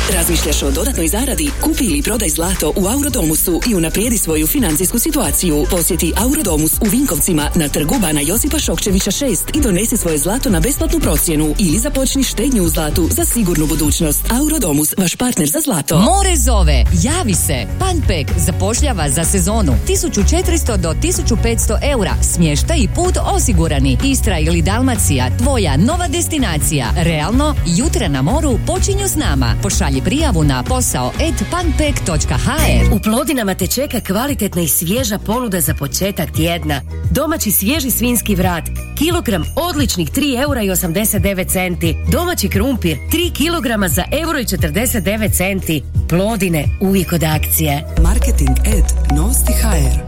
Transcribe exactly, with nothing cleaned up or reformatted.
Razmišljaš o dodatnoj zaradi? Kupi ili prodaj zlato u Aurodomusu i unaprijedi svoju financijsku situaciju. Posjeti Aurodomus u Vinkovcima na trgu Bana Josipa Šokčevića šest i donesi svoje zlato na besplatnu procjenu ili započni štednju u zlatu za sigurnu budućnost. Aurodomus, vaš partner za zlato. More zove, javi se. Panpek zapošljava za sezonu tisuću četiristo do tisuću petsto eura. Smještaj i put osigurani. Istra ili Dalmacija, tvoja nova destinacija. Realno, jutra na moru počinju s nama. Pošalji prijavu na posao et panpek točka ha er. U Plodinama te čeka kvalitetna i svježa ponuda za početak tjedna. Domaći svježi svinjski vrat, kilogram odličnih tri eura i osamdeset devet centi. Domaći krumpir, tri kilograma za euro i četrdeset devet centi. Plodine, uvijek od akcije. Marketing et novosti ha er.